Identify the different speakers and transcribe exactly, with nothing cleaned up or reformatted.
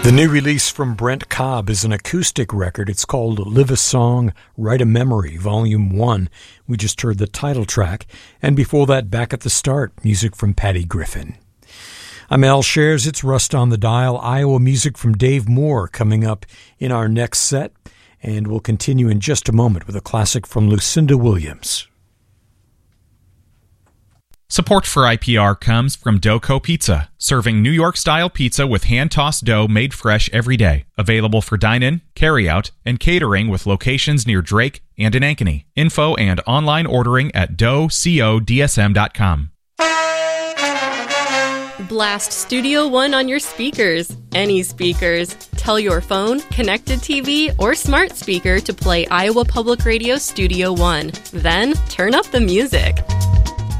Speaker 1: The new release from Brent Cobb is an acoustic record. It's called Live a Song, Write a Memory, Volume one. We just heard the title track. And before that, Back at the Start, music from Patty Griffin. I'm Al Shares. It's Rust on the Dial. Iowa music from Dave Moore coming up in our next set. And we'll continue in just a moment with a classic from Lucinda Williams.
Speaker 2: Support for I P R comes from Doughco Pizza, serving New York-style pizza with hand-tossed dough made fresh every day. Available for dine-in, carry-out, and catering with locations near Drake and in Ankeny. Info and online ordering at dough co d s m dot com.
Speaker 3: Blast Studio One on your speakers. Any speakers. Tell your phone, connected T V, or smart speaker to play Iowa Public Radio Studio One. Then turn up the music.